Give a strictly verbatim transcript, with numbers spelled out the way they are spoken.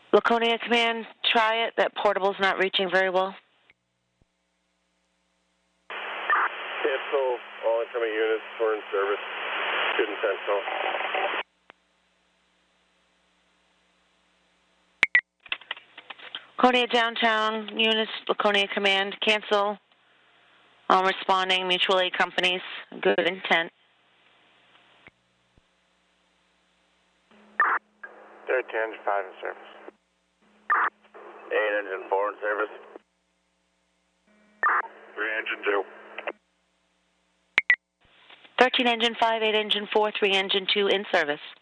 Laconia Command, try it. That portable's not reaching very well. Cancel all incoming units for in service. Good intentional. Laconia Downtown units, Laconia Command, cancel. All responding, mutual aid companies, good intent. thirteen engine five in service. eight engine four in service. three engine two. thirteen engine five, eight engine four, three engine two in service.